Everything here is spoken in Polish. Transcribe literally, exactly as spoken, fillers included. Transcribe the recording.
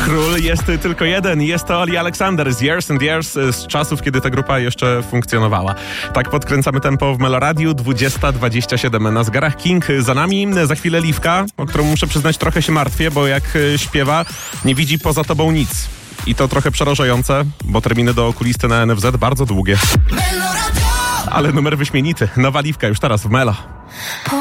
Król jest tylko jeden, jest to Oli Alexander z Years and Years, z czasów, kiedy ta grupa jeszcze funkcjonowała. Tak podkręcamy tempo w Meloradiu, dwudziesta dwadzieścia siedem na zegarach. King za nami, za chwilę Liwka, o którą muszę przyznać trochę się martwię, bo jak śpiewa, nie widzi poza tobą nic. I to trochę przerażające, bo terminy do okulisty na N F Z bardzo długie. Ale numer wyśmienity, nowa Liwka już teraz w Melo.